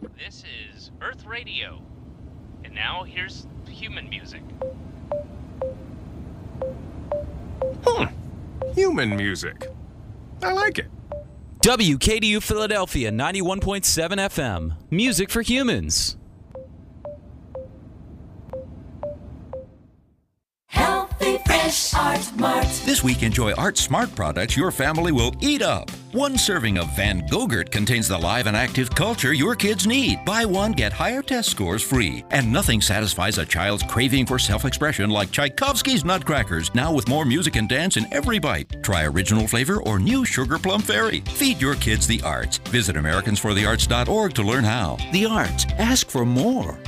This is Earth Radio. And now here's human music. Human music. I like it. WKDU Philadelphia 91.7 FM. Music for humans. Healthy Fresh Art Mart. This week, enjoy Art Smart products your family will eat up. One serving of Van Gogurt contains the live and active culture your kids need. Buy one, get higher test scores free. And nothing satisfies a child's craving for self-expression like Tchaikovsky's Nutcrackers, now with more music and dance in every bite. Try original flavor or new Sugar Plum Fairy. Feed your kids the arts. Visit AmericansForTheArts.org to learn how. The arts. Ask for more.